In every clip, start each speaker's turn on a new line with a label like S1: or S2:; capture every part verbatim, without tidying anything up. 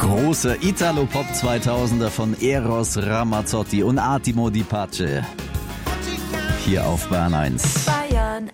S1: Großer Italo-Pop zweitausender von Eros Ramazzotti und Attimo Di Pace. Hier auf Bayern eins.
S2: Bayern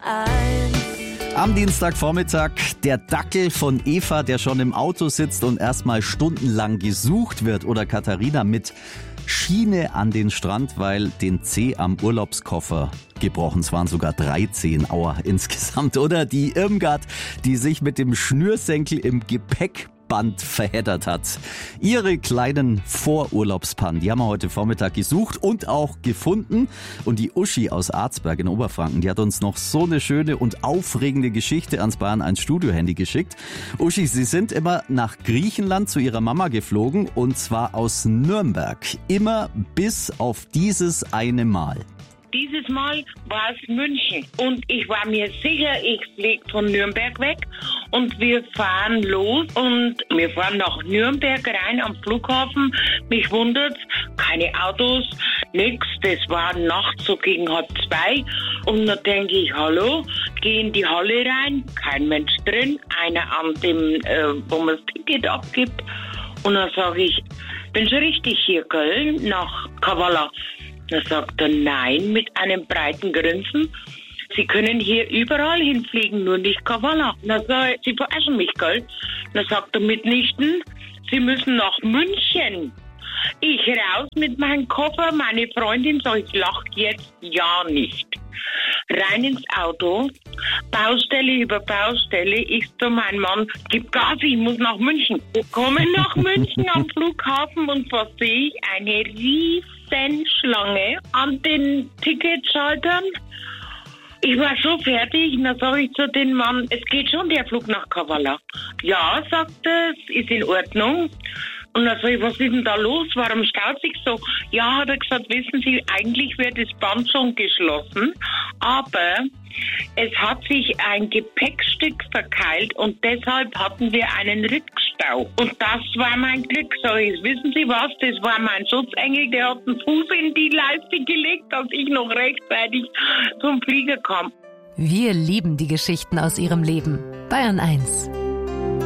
S2: eins.
S1: Am Dienstagvormittag der Dackel von Eva, der schon im Auto sitzt und erstmal stundenlang gesucht wird. Oder Katharina mit Schiene an den Strand, weil den Zeh am Urlaubskoffer gebrochen. Es waren sogar drei Zehen, aua, insgesamt. Oder die Irmgard, die sich mit dem Schnürsenkel im Gepäckband verheddert hat. Ihre kleinen Vorurlaubspannen, die haben wir heute Vormittag gesucht und auch gefunden. Und die Uschi aus Arzberg in Oberfranken, die hat uns noch so eine schöne und aufregende Geschichte ans Bayern eins Studio-Handy geschickt. Uschi, Sie sind immer nach Griechenland zu Ihrer Mama geflogen und zwar aus Nürnberg. Immer bis auf dieses eine Mal.
S3: Dieses Mal war es München und ich war mir sicher, ich fliege von Nürnberg weg und wir fahren los und wir fahren nach Nürnberg rein am Flughafen. Mich wundert's, keine Autos, nix, das war nachts so gegen halb zwei und dann denke ich, hallo, gehe in die Halle rein, kein Mensch drin, einer an dem, äh, wo man das Ticket abgibt und dann sage ich, bin schon richtig hier, gell, nach Kavala. Da sagt er nein mit einem breiten Grinsen. Sie können hier überall hinfliegen, nur nicht Kavala. Na sag ich, Sie verarschen mich, gell? Da sagt er mitnichten, Sie müssen nach München. Ich raus mit meinem Koffer, meine Freundin sagt, ich lach jetzt ja nicht. Rein ins Auto, Baustelle über Baustelle. Ich zu meinem Mann, gib Gas, ich muss nach München. Wir kommen nach München am Flughafen und was sehe ich? Eine riesen Schlange an den Ticketschaltern. Ich war so fertig, und dann sage ich zu dem Mann, es geht schon der Flug nach Kavala. Ja, sagt er, es ist in Ordnung. Und dann sage ich, was ist denn da los? Warum staut sich so? Ja, hat er gesagt, wissen Sie, eigentlich wird das Band schon geschlossen, aber es hat sich ein Gepäckstück verkeilt und deshalb hatten wir einen Rückstau. Und das war mein Glück. Sag ich, wissen Sie was? Das war mein Schutzengel, der hat den Fuß in die Leiste gelegt, als ich noch rechtzeitig zum Flieger kam.
S2: Wir lieben die Geschichten aus Ihrem Leben. Bayern eins.